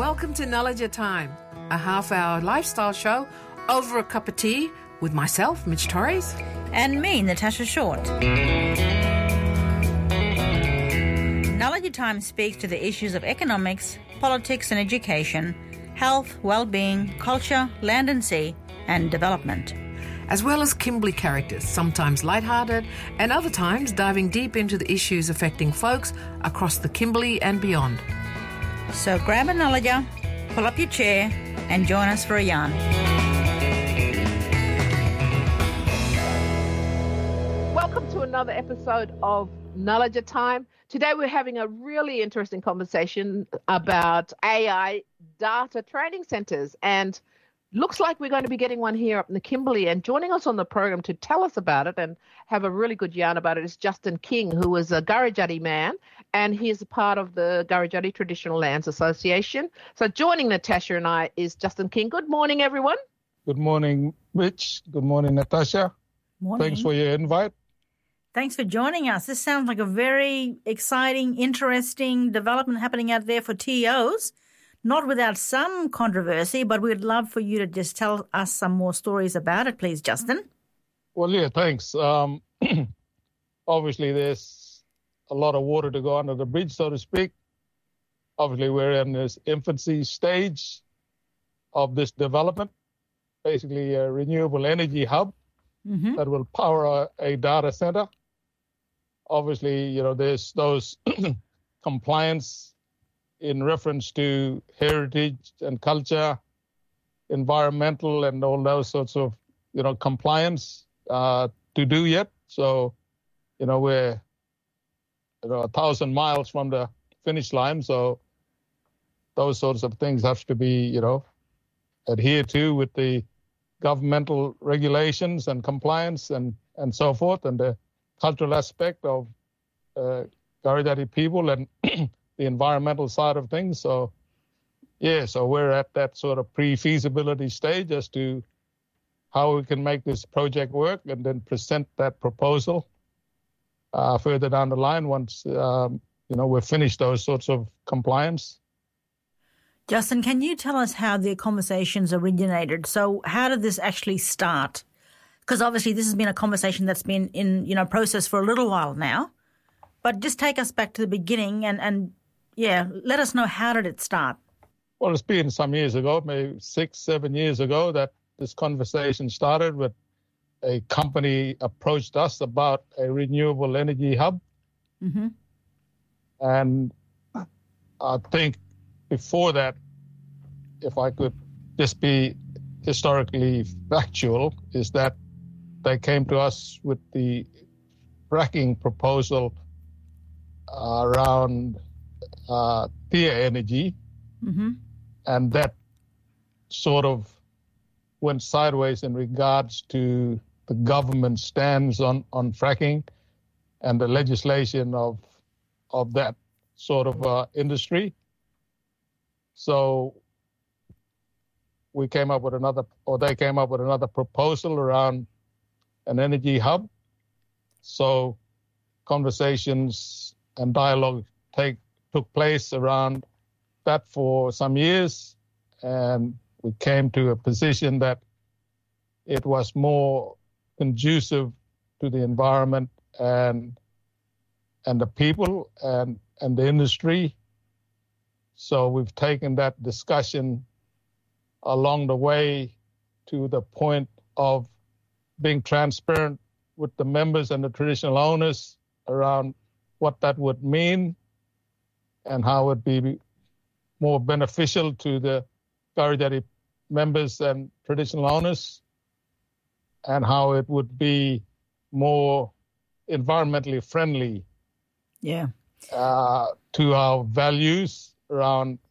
Welcome to Knowledge at Time, a half-hour lifestyle show over a cup of tea with myself, Mitch Torres. And me, Natasha Short. Knowledge at Time speaks to the issues of economics, politics and education, health, well-being, culture, land and sea, and development. As well as Kimberley characters, sometimes lighthearted and other times diving deep into the issues affecting folks across the Kimberley and beyond. So grab a knowledger, pull up your chair and join us for a yarn. Welcome to another episode of Knowledge at Time. Today we're having a really interesting conversation about AI data training centres, and looks like we're going to be getting one here up in the Kimberley. And joining us on the program to tell us about it and have a really good yarn about it is Justin King, who is a Gurrajuddi man, and he is a part of the Gurrajuddi Traditional Lands Association. So joining Natasha and I is Justin King. Good morning, everyone. Good morning, Mitch. Good morning, Natasha. Morning. Thanks for your invite. Thanks for joining us. This sounds like a very exciting, interesting development happening out there for TOs. Not without some controversy, but we'd love for you to just tell us some more stories about it, please, Justin. Well, yeah, thanks. Obviously, there's a lot of water to go under the bridge, so to speak. Obviously, we're in this infancy stage of this development, basically a renewable energy hub that will power a data center. Obviously, you know, there's those compliance in reference to heritage and culture, environmental and all those sorts of, you know, compliance to do yet. So, you know, we're 1,000 miles from the finish line. So those sorts of things have to be, you know, adhered to with the governmental regulations and compliance and so forth, and the cultural aspect of Gurrajuddi people and the environmental side of things. So, yeah, so we're at that sort of pre-feasibility stage as to how we can make this project work and then present that proposal further down the line once, we've finished those sorts of compliance. Justin, can you tell us how the conversations originated? So how did this actually start? Because obviously this has been a conversation that's been in, process for a little while now. But just take us back to the beginning and let us know, how did it start? Well, it's been some years ago, maybe 6-7 years ago, that this conversation started with a company approached us about a renewable energy hub. Mm-hmm. And I think before that, if I could just be historically factual, is that they came to us with the fracking proposal around Thea Energy, and that sort of went sideways in regards to the government stance on fracking and the legislation of that sort of industry. So they came up with another proposal around an energy hub. So conversations and dialogue took place around that for some years, and we came to a position that it was more conducive to the environment and the people and the industry. So we've taken that discussion along the way to the point of being transparent with the members and the traditional owners around what that would mean and how it would be more beneficial to the Gurrajuddi members and traditional owners, and how it would be more environmentally friendly to our values around